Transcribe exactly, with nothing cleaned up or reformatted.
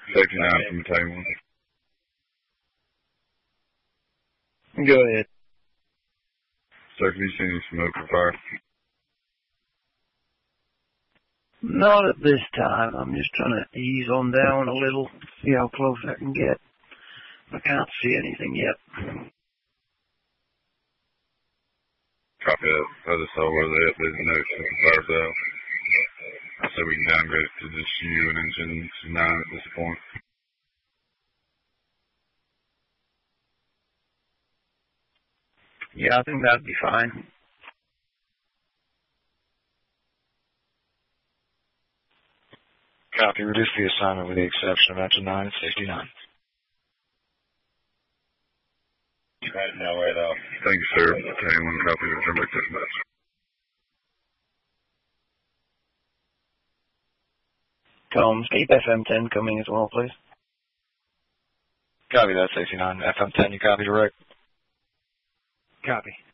Safety nine from Battalion one. Go ahead. Sir, have you seen any smoke or fire? Not at this time. I'm just trying to ease on down a little, see how close I can get. I can't see anything yet. Copy that. I just saw where they updated the notes and fired out. I said we can downgrade it to just you and engine nine at this point. Yeah, I think that'd be fine. Copy. Reduce the assignment with the exception of engine nine and safety nine. Right now, right off. Thank you, sir. Battalion one, copy. Return back to dispatch. Combs, keep F M ten coming as well, please. Copy that, safety nine. F M ten, you copy direct? Copy.